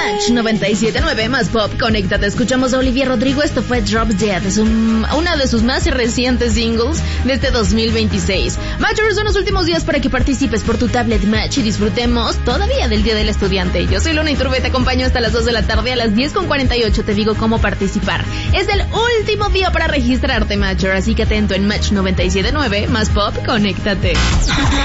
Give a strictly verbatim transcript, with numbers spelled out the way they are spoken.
Match noventa y siete punto nueve más pop, conéctate. Escuchamos a Olivia Rodrigo, esto fue Drop Dead, es un, una de sus más recientes singles de este dos mil veintiséis. Matchers, son los últimos días para que participes por tu tablet Match y disfrutemos todavía del Día del Estudiante. Yo soy Luna Iturbe, te acompaño hasta las dos de la tarde. A las diez con cuarenta y ocho te digo cómo participar. Es el último día para registrarte, Matcher, así que atento en Match noventa y siete punto nueve más pop, conéctate.